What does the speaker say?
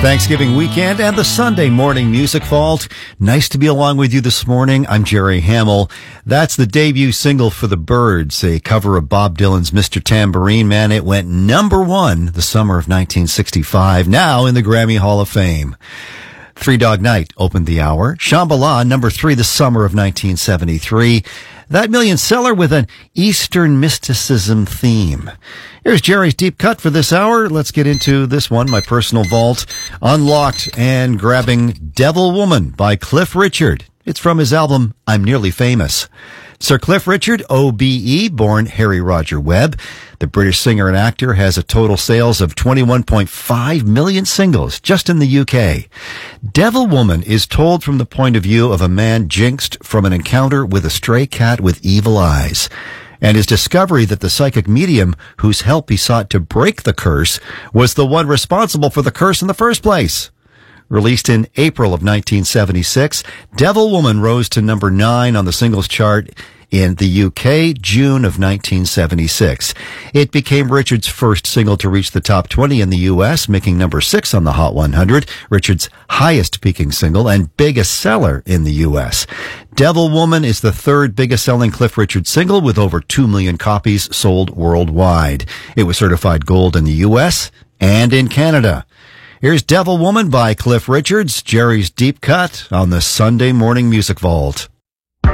Thanksgiving weekend and the Sunday morning music vault. Nice to be along with you this morning. I'm Jerry Hamill. That's the debut single for the Byrds, a cover of Bob Dylan's Mr. Tambourine Man. It went number one the summer of 1965, now in the Grammy Hall of Fame. Three Dog Night opened the hour. Shambhala, number 3 the summer of 1973. That million seller with an Eastern mysticism theme. Here's Jerry's Deep Cut for this hour. Let's get into this one, my personal vault. Unlocked and grabbing Devil Woman by Cliff Richard. It's from his album, I'm Nearly Famous. Sir Cliff Richard, OBE, born Harry Roger Webb. The British singer and actor has a total sales of 21.5 million singles just in the UK. Devil Woman is told from the point of view of a man jinxed from an encounter with a stray cat with evil eyes, and his discovery that the psychic medium whose help he sought to break the curse was the one responsible for the curse in the first place. Released in April of 1976, Devil Woman rose to number 9 on the singles chart in the UK, June of 1976. It became Richard's first single to reach the top 20 in the US, making number 6 on the Hot 100, Richard's highest peaking single and biggest seller in the US. Devil Woman is the third biggest selling Cliff Richard single with over 2 million copies sold worldwide. It was certified gold in the US and in Canada. Here's Devil Woman by Cliff Richards, Jerry's Deep Cut on the Sunday Morning Music Vault.